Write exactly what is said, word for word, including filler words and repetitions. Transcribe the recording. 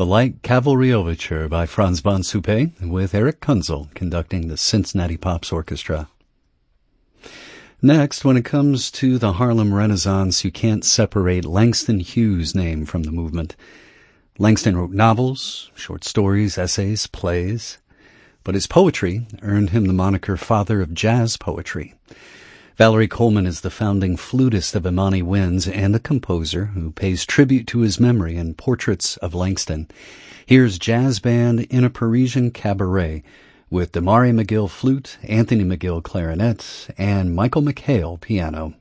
The Light Cavalry Overture by Franz von Suppé, with Eric Kunzel conducting the Cincinnati Pops Orchestra. Next, when it comes to the Harlem Renaissance, you can't separate Langston Hughes' name from the movement. Langston wrote novels, short stories, essays, plays, but his poetry earned him the moniker Father of Jazz Poetry. Valerie Coleman is the founding flutist of Imani Winds and a composer who pays tribute to his memory in Portraits of Langston. Here's Jazz Band in a Parisian Cabaret with Damari McGill flute, Anthony McGill clarinet, and Michael McHale piano.